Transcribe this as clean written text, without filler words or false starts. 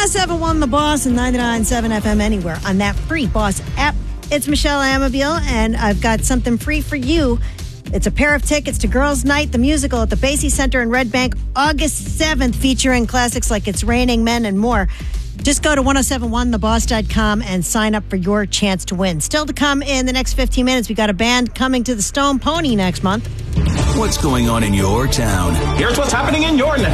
1071 The Boss and 99.7 FM anywhere on that free Boss app. It's Michelle Amabile, and I've got something free for you. It's a pair of tickets to Girls' Night, the musical at the Basie Center in Red Bank, August 7th, featuring classics like It's Raining Men and more. Just go to 1071theboss.com and sign up for your chance to win. Still to come in the next 15 minutes, we got a band coming to the Stone Pony next month. What's going on in your town? Here's what's happening in your neck.